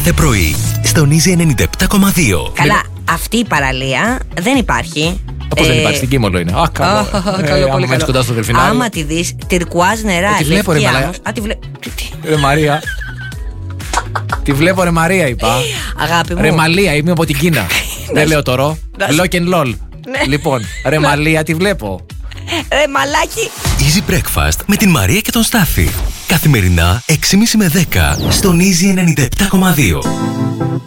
κάθε πρωί, στον Easy 97,2. Καλά, αυτή η παραλία δεν υπάρχει. Πώς δεν υπάρχει, στην Κίμολο είναι. Καλό. Καλό, πολύ καλό. Κοντά στο Δελφινάριο. Άμα τη δεις, τυρκουάζ νερά. Τη βλέπω, ρε Μαρία. Ρε Μαρία. Τη βλέπω, ρε Μαρία, είπα. Αγάπη μου. Ρε Μαλία, είμαι από την Κίνα. Δεν λέω τώρα. Lock and lol. Λοιπόν, ρε Μαλία, τη βλέπω. Ρε μαλάκι. Easy Breakfast με την Μαρία και τον Στάφη. Καθημερινά 6.30 με 10 στον Easy 97,2.